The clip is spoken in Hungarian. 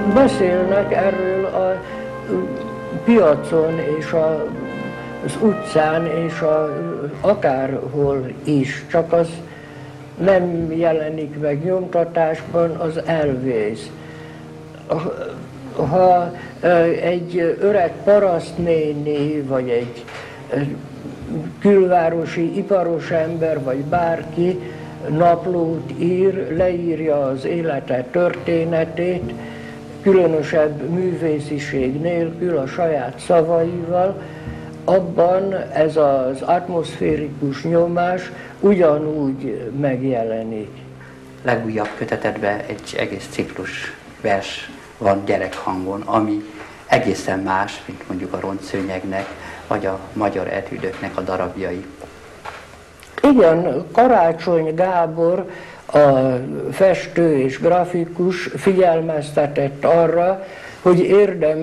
beszélnek erről a piacon és az utcán és akárhol is, csak az nem jelenik meg nyomtatásban, az elvész. Ha egy öreg parasztnéni, vagy egy külvárosi iparos ember, vagy bárki naplót ír, leírja az élete történetét, különösebb művésziség nélkül, a saját szavaival, abban ez az atmoszférikus nyomás ugyanúgy megjelenik. Legújabb kötetedben egy egész ciklus vers van gyerekhangon, ami egészen más, mint mondjuk a Roncszőnyegnek, vagy a magyar etüdöknek a darabjai. Igen, Karácsony Gábor, a festő és grafikus figyelmeztetett arra, hogy érdemes